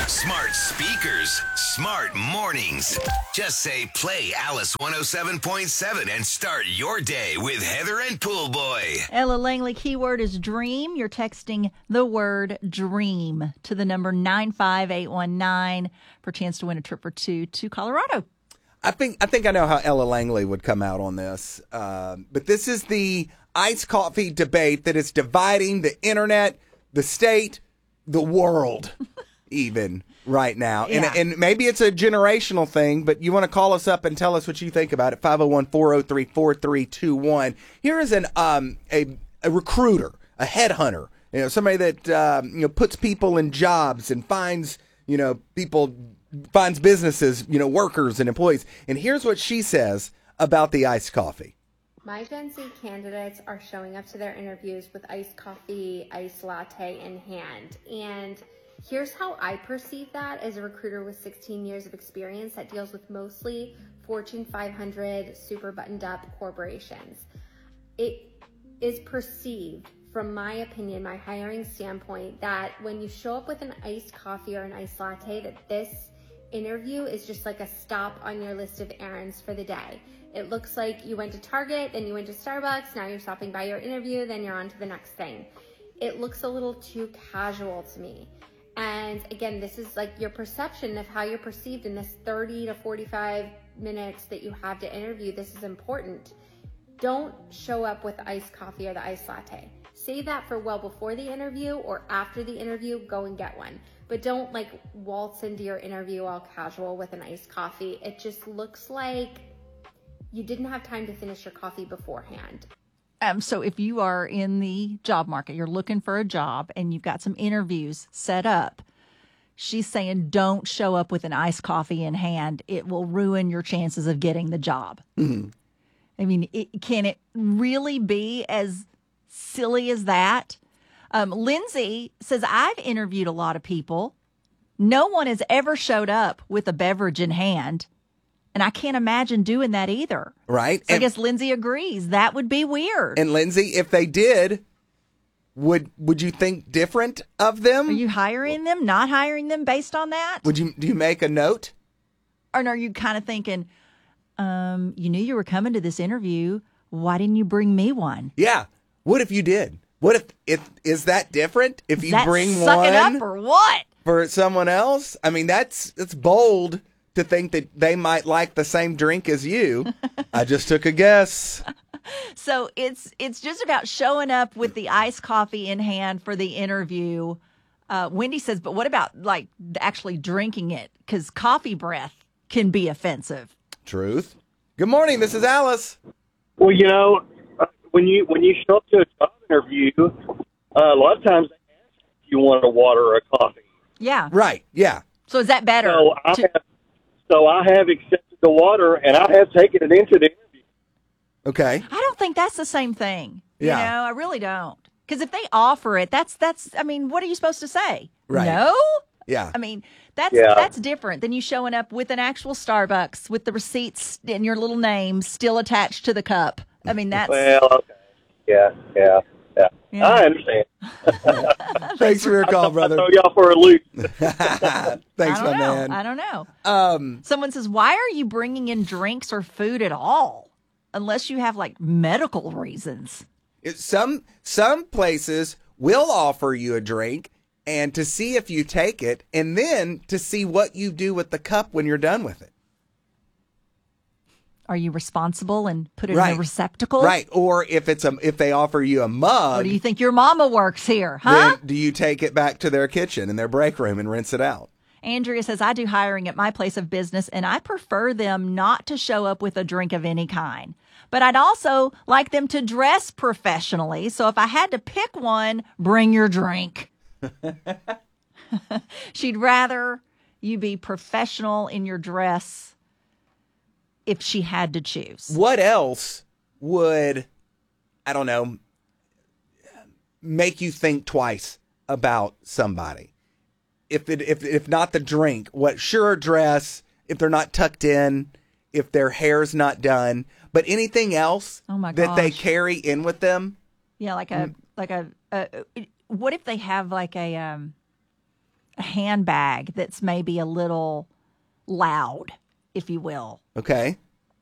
Smart speakers, smart mornings. Just say play Alice 107.7 and start your day with Heather and Pool Boy. Ella Langley, keyword is dream. You're texting the word dream to the number 95819 for a chance to win a trip for two to Colorado. I think I know how Ella Langley would come out on this. But this is the iced coffee debate that is dividing the internet, the state, the world, even right now. Yeah. And maybe it's a generational thing, but you want to call us up and tell us what you think about it. 501-403-4321. Here is a recruiter, a headhunter, somebody that puts people in jobs and finds businesses, workers and employees. And here's what she says about the iced coffee. My Gen Z candidates are showing up to their interviews with iced coffee, iced latte in hand. And here's how I perceive that as a recruiter with 16 years of experience that deals with mostly Fortune 500 super buttoned up corporations. It is perceived, from my opinion, my hiring standpoint, that when you show up with an iced coffee or an iced latte, that this interview is just like a stop on your list of errands for the day. It looks like you went to Target, then you went to Starbucks, now you're stopping by your interview, then you're on to the next thing. It looks a little too casual to me. And again, this is like your perception of how you're perceived in this 30 to 45 minutes that you have to interview. This is important. Don't show up with the iced coffee or the iced latte. Save that for well before the interview, or after the interview, go and get one. But don't waltz into your interview all casual with an iced coffee. It just looks like you didn't have time to finish your coffee beforehand. So if you are in the job market, you're looking for a job and you've got some interviews set up, she's saying don't show up with an iced coffee in hand. It will ruin your chances of getting the job. Mm-hmm. I mean, can it really be as silly as that? Lindsay says, I've interviewed a lot of people. No one has ever showed up with a beverage in hand. And I can't imagine doing that either. Right. So I guess Lindsay agrees. That would be weird. And Lindsay, if they did, would you think different of them? Are you hiring them, not hiring them based on that? Do you make a note? Or are you kind of thinking, you knew you were coming to this interview. Why didn't you bring me one? Yeah. What if you did? What if is that different? If you bring suck one it up or what? For someone else? I mean, it's bold to think that they might like the same drink as you. I just took a guess. So it's just about showing up with the iced coffee in hand for the interview. Wendy says, but what about actually drinking it? Because coffee breath can be offensive. Truth. Good morning. This is Alice. Well, when you show up to a job interview, a lot of times they ask if you want a water or a coffee. Yeah. Right. Yeah. So is that better? So I have accepted the water, and I have taken it into the interview. Okay. I don't think that's the same thing. Yeah. I really don't. Because if they offer it, that's. I mean, what are you supposed to say? Right. No. Yeah. I mean, that's different than you showing up with an actual Starbucks with the receipts and your little name still attached to the cup. I mean, that's. Well, okay. Yeah. I understand. Thanks for your call, brother. Throw y'all for a loop. Thanks, my man. I don't know. Someone says, why are you bringing in drinks or food at all? Unless you have medical reasons. Some places will offer you a drink and to see if you take it and then to see what you do with the cup when you're done with it. Are you responsible and put it in a receptacle? Right. Or if they offer you a mug. Or do you think your mama works here, huh? Then do you take it back to their kitchen in their break room and rinse it out? Andrea says, I do hiring at my place of business, and I prefer them not to show up with a drink of any kind. But I'd also like them to dress professionally. So if I had to pick one, bring your drink. She'd rather you be professional in your dress if she had to choose. What else would, I don't know, make you think twice about somebody? If not the drink, sure, dress, if they're not tucked in, if their hair's not done, but anything else that they carry in with them? Yeah, what if they have a handbag that's maybe a little loud, if you will. Okay.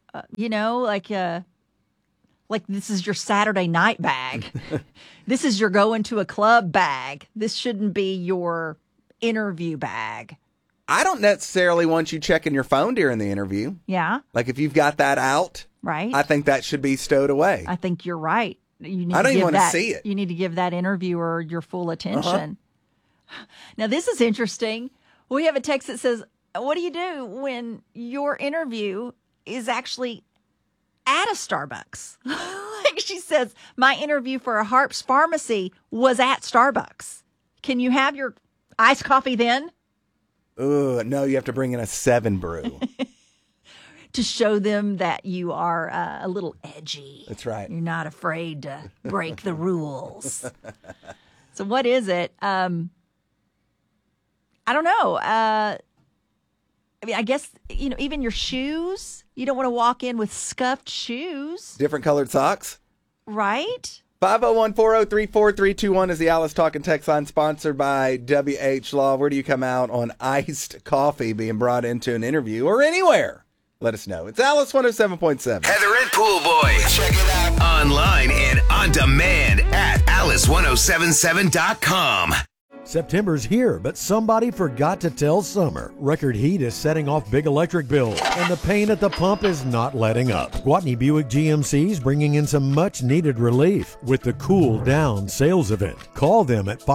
Like this is your Saturday night bag. This is your going to a club bag. This shouldn't be your interview bag. I don't necessarily want you checking your phone during the interview. Yeah. Like if you've got that out, right. I think that should be stowed away. I think you're right. I don't even want to see it. You need to give that interviewer your full attention. Now, this is interesting. We have a text that says, what do you do when your interview is actually at a Starbucks? Like she says, my interview for a Harps Pharmacy was at Starbucks. Can you have your iced coffee then? No, you have to bring in a 7 brew. To show them that you are a little edgy. That's right. You're not afraid to break the rules. So what is it? I don't know. I mean, I guess, even your shoes. You don't want to walk in with scuffed shoes. Different colored socks. Right? 501-403-4321 is the Alice Talking text line, sponsored by WH Law. Where do you come out on iced coffee being brought into an interview or anywhere? Let us know. It's Alice 107.7. Heather and Pool Boy. Check it out online and on demand at alice1077.com. September's here, but somebody forgot to tell summer. Record heat is setting off big electric bills, and the pain at the pump is not letting up. Gwatney Buick GMC is bringing in some much-needed relief with the Cool Down sales event. Call them at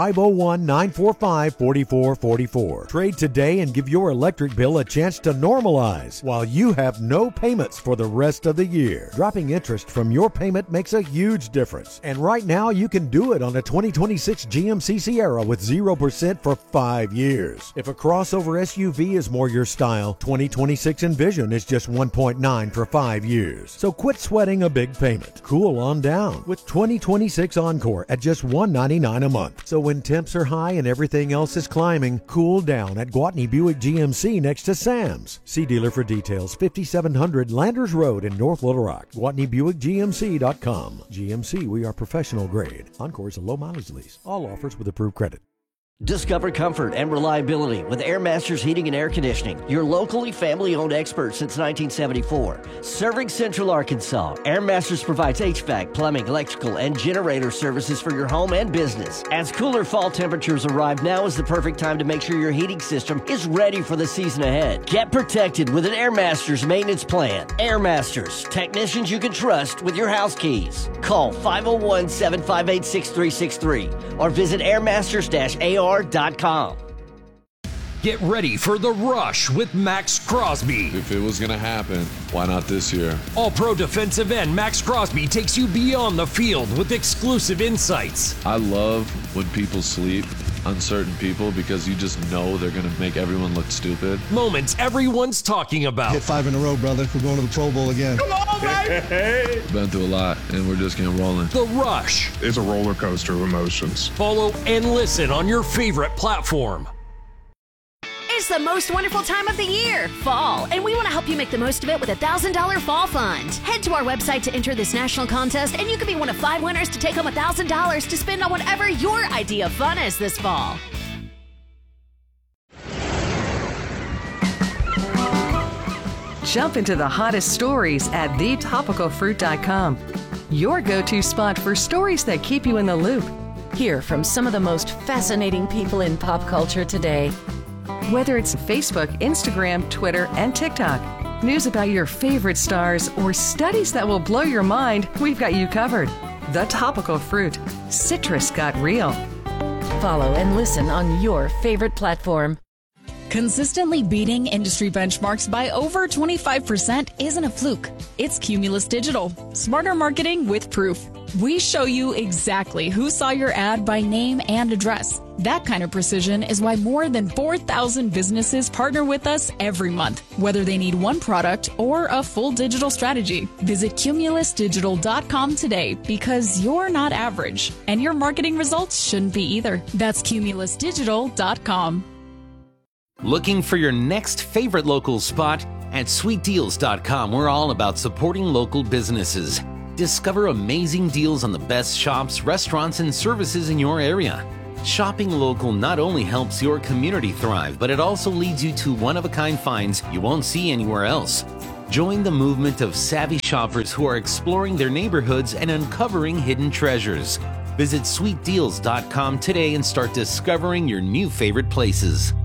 501-945-4444. Trade today and give your electric bill a chance to normalize while you have no payments for the rest of the year. Dropping interest from your payment makes a huge difference, and right now you can do it on a 2026 GMC Sierra with 0% for 5 years. If a crossover SUV is more your style, 2026 Envision is just 1.9 for 5 years. So quit sweating a big payment. Cool on down with 2026 Encore at just $199 a month. So when temps are high and everything else is climbing, cool down at Gwatney Buick GMC next to Sam's. See dealer for details. 5700 Landers Road in North Little Rock. GwatneyBuickGMC.com. GMC, we are professional grade. Encore is a low mileage lease. All offers with approved credit. Discover comfort and reliability with Air Masters Heating and Air Conditioning, your locally family-owned expert since 1974. Serving Central Arkansas, Air Masters provides HVAC, plumbing, electrical, and generator services for your home and business. As cooler fall temperatures arrive, now is the perfect time to make sure your heating system is ready for the season ahead. Get protected with an Air Masters maintenance plan. Air Masters, technicians you can trust with your house keys. Call 501-758-6363 or visit airmasters-ar.com. Get ready for the rush with Max Crosby. If it was going to happen, why not this year? All-pro defensive end Max Crosby takes you beyond the field with exclusive insights. I love when people sleep on certain people because you just know they're going to make everyone look stupid. Moments everyone's talking about. Hit 5 in a row, brother. We're going to the Pro Bowl again. Come on, baby! Been through a lot, and we're just getting rolling. The Rush. It's a roller coaster of emotions. Follow and listen on your favorite platform. It's the most wonderful time of the year, fall, and we want to help you make the most of it with a $1,000 fall fund. Head to our website to enter this national contest, and you could be one of 5 winners to take home $1,000 to spend on whatever your idea of fun is this fall. Jump into the hottest stories at thetopicalfruit.com. Your go-to spot for stories that keep you in the loop. Hear from some of the most fascinating people in pop culture today. Whether it's Facebook, Instagram, Twitter, and TikTok, news about your favorite stars, or studies that will blow your mind, we've got you covered. The Topical Fruit. Citrus got real. Follow and listen on your favorite platform. Consistently beating industry benchmarks by over 25% isn't a fluke. It's Cumulus Digital. Smarter marketing with proof. We show you exactly who saw your ad by name and address. That kind of precision is why more than 4,000 businesses partner with us every month, whether they need one product or a full digital strategy. Visit cumulusdigital.com today because you're not average, and your marketing results shouldn't be either. That's cumulusdigital.com. Looking for your next favorite local spot? At sweetdeals.com, we're all about supporting local businesses. Discover amazing deals on the best shops, restaurants, and services in your area. Shopping local not only helps your community thrive, but it also leads you to one-of-a-kind finds you won't see anywhere else. Join the movement of savvy shoppers who are exploring their neighborhoods and uncovering hidden treasures. Visit sweetdeals.com today and start discovering your new favorite places.